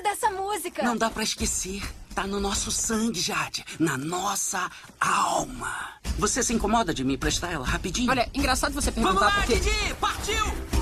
dessa música. Não dá pra esquecer. Tá no nosso sangue, Jade. Na nossa alma. Você se incomoda de me emprestar ela rapidinho? Olha, engraçado você Vamos perguntar lá, porque... Didi! Partiu!